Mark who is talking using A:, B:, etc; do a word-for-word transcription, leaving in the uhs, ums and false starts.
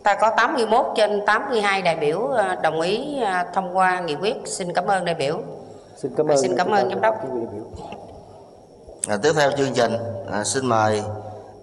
A: Ta có tám mươi mốt trên tám mươi hai đại biểu đồng ý thông qua nghị quyết. Xin cảm ơn đại biểu.
B: Xin cảm ơn.
A: Xin cảm ơn giám đốc.
C: À, tiếp theo chương trình, à, xin mời